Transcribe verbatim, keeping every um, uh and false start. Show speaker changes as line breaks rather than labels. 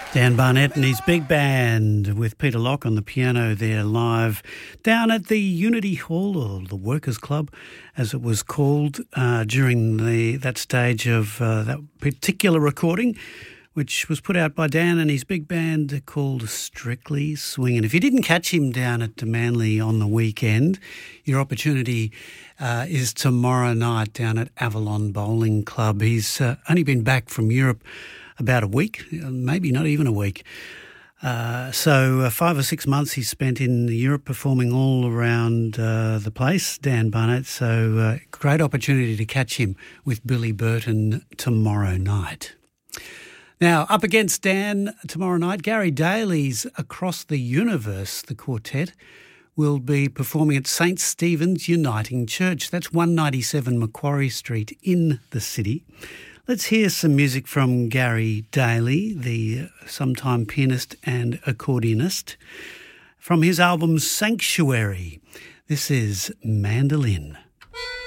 Dan Barnett and his big band with Peter Locke on the piano there live down at the Unity Hall, or the Workers' Club as it was called, uh, during the that stage of uh, that particular recording, which was put out by Dan and his big band called Strictly Swingin'. If you didn't catch him down at Manly on the weekend, your opportunity uh, is tomorrow night down at Avalon Bowling Club. He's uh, only been back from Europe about a week, maybe not even a week. Uh, so uh, five or six months he spent in Europe performing all around uh, the place, Dan Barnett. So uh, great opportunity to catch him with Billy Burton tomorrow night. Now, up against Dan tomorrow night, Gary Daly's Across the Universe, the quartet, will be performing at Saint Stephen's Uniting Church. That's one ninety-seven Macquarie Street in the city. Let's hear some music from Gary Daly, the sometime pianist and accordionist, from his album Sanctuary. This is Mandolin.